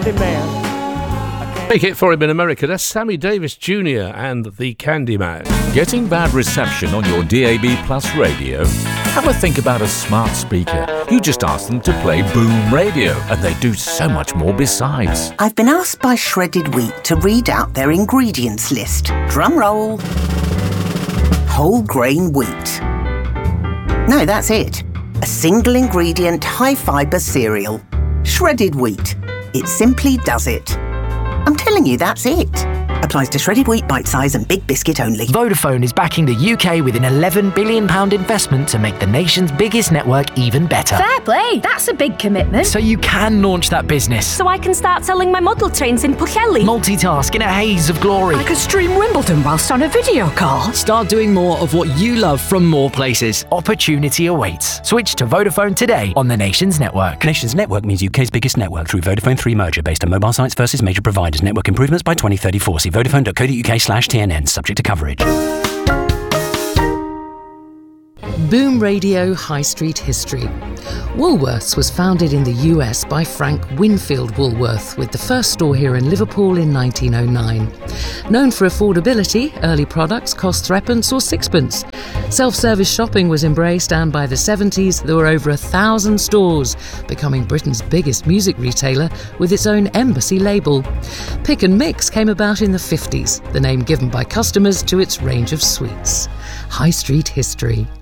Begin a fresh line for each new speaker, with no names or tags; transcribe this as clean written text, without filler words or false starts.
Big hit for him in America. That's Sammy Davis Jr. and the Candyman.
Getting bad reception on your DAB Plus radio? Have a think about a smart speaker. You just ask them to play Boom Radio, and they do so much more besides.
I've been asked by Shredded Wheat to read out their ingredients list. Drum roll. Whole grain wheat. No, that's it. A single ingredient, high fibre cereal. Shredded wheat. It simply does it. I'm telling you, that's it. Applies to shredded wheat, bite size and big biscuit only.
Vodafone is backing the UK with an £11 billion investment to make the nation's biggest network even better.
Fair play, that's a big commitment.
So you can launch that business.
So I can start selling my model trains in Pwllheli.
Multitask in a haze of glory.
I could stream Wimbledon whilst on a video call.
Start doing more of what you love from more places. Opportunity awaits. Switch to Vodafone today on the nation's network.
Nation's network means UK's biggest network through Vodafone 3 merger based on mobile sites versus major providers. Network improvements by 2034. See vodafone.co.uk/TNN, subject to coverage.
Boom Radio High Street History. Woolworths was founded in the US by Frank Winfield Woolworth, with the first store here in Liverpool in 1909. Known for affordability, early products cost threepence or sixpence. Self-service shopping was embraced, and by the 70s there were over 1,000 stores, becoming Britain's biggest music retailer with its own embassy label. Pick and Mix came about in the 50s, the name given by customers to its range of sweets. High Street History.